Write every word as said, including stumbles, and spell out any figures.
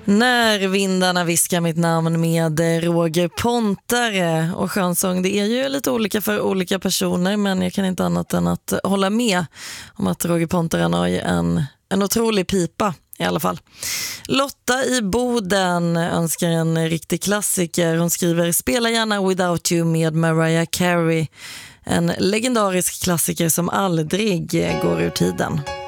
När vindarna viskar mitt namn med Roger Pontare. Och skönsång, det är ju lite olika för olika personer, men jag kan inte annat än att hålla med om att Roger Pontare har ju en, en otrolig pipa i alla fall. Lotta i Boden önskar en riktig klassiker. Hon skriver: spela gärna Without You med Mariah Carey. En legendarisk klassiker som aldrig går ur tiden.